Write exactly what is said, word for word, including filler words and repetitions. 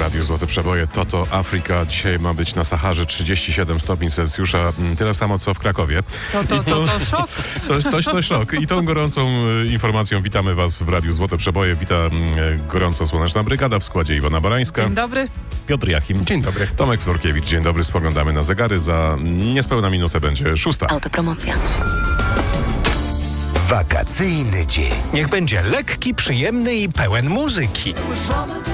Radiu Złote Przeboje. Toto Afryka. Dzisiaj ma być na Saharze trzydzieści siedem stopni Celsjusza. Tyle samo co w Krakowie. To, to, to, to szok. To, to, to szok. I tą gorącą informacją witamy Was w Radiu Złote Przeboje. Witam gorąco Słoneczna Brygada w składzie Iwona Barańska. Dzień dobry. Piotr Jachim. Dzień dobry. Tomek Wtorkiewicz. Dzień dobry. Spoglądamy na zegary. Za niespełna minutę będzie szósta. Autopromocja. Wakacyjny dzień. Niech będzie lekki, przyjemny i pełen muzyki.